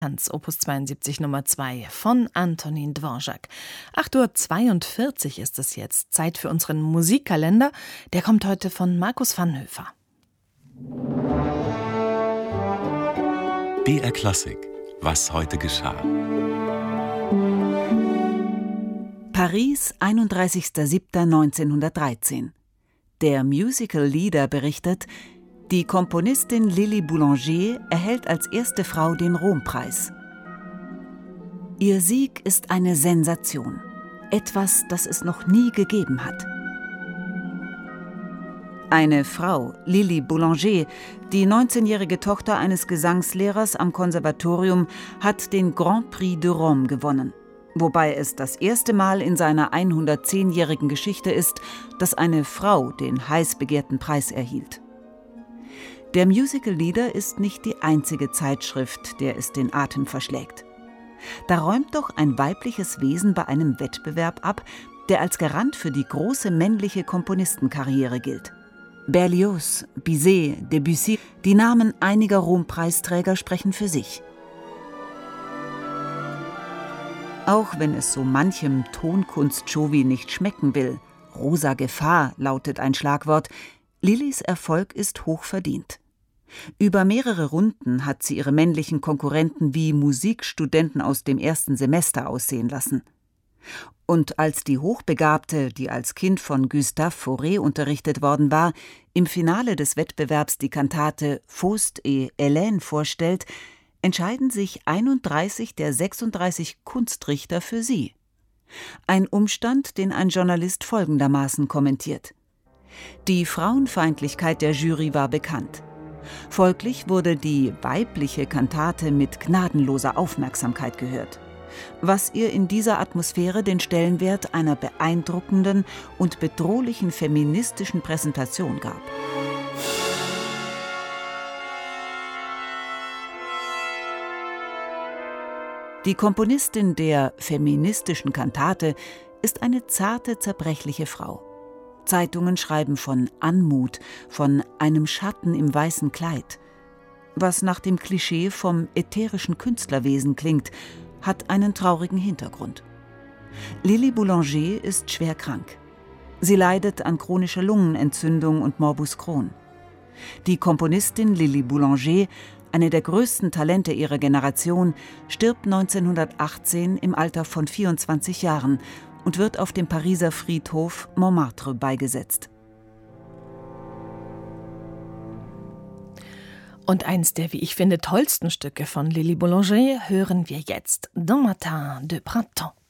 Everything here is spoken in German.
Hans, Opus 72 Nummer 2 von Antonin Dvorak. 8:42 Uhr ist es jetzt. Zeit für unseren Musikkalender. Der kommt heute von Markus Vanhöfer. BR Klassik. Was heute geschah. Paris, 31.07.1913. Der Musical Leader berichtet, die Komponistin Lili Boulanger erhält als erste Frau den Rompreis. Ihr Sieg ist eine Sensation. Etwas, das es noch nie gegeben hat. Eine Frau, Lili Boulanger, die 19-jährige Tochter eines Gesangslehrers am Konservatorium, hat den Grand Prix de Rome gewonnen. Wobei es das erste Mal in seiner 110-jährigen Geschichte ist, dass eine Frau den heiß begehrten Preis erhielt. Der Musical Leader ist nicht die einzige Zeitschrift, der es den Atem verschlägt. Da räumt doch ein weibliches Wesen bei einem Wettbewerb ab, der als Garant für die große männliche Komponistenkarriere gilt. Berlioz, Bizet, Debussy, die Namen einiger Rompreisträger sprechen für sich. Auch wenn es so manchem Tonkunst-Jovi nicht schmecken will, rosa Gefahr lautet ein Schlagwort, Lilis Erfolg ist hochverdient. Über mehrere Runden hat sie ihre männlichen Konkurrenten wie Musikstudenten aus dem ersten Semester aussehen lassen. Und als die Hochbegabte, die als Kind von Gustave Fauré unterrichtet worden war, im Finale des Wettbewerbs die Kantate Faust et Hélène vorstellt, entscheiden sich 31 der 36 Kunstrichter für sie. Ein Umstand, den ein Journalist folgendermaßen kommentiert: Die Frauenfeindlichkeit der Jury war bekannt. Folglich wurde die weibliche Kantate mit gnadenloser Aufmerksamkeit gehört, was ihr in dieser Atmosphäre den Stellenwert einer beeindruckenden und bedrohlichen feministischen Präsentation gab. Die Komponistin der feministischen Kantate ist eine zarte, zerbrechliche Frau. Zeitungen schreiben von Anmut, von einem Schatten im weißen Kleid. Was nach dem Klischee vom ätherischen Künstlerwesen klingt, hat einen traurigen Hintergrund. Lili Boulanger ist schwer krank. Sie leidet an chronischer Lungenentzündung und Morbus Crohn. Die Komponistin Lili Boulanger, eine der größten Talente ihrer Generation, stirbt 1918 im Alter von 24 Jahren und wird auf dem Pariser Friedhof Montmartre beigesetzt. Und eins der, wie ich finde, tollsten Stücke von Lili Boulanger hören wir jetzt: Dans Matin de Printemps.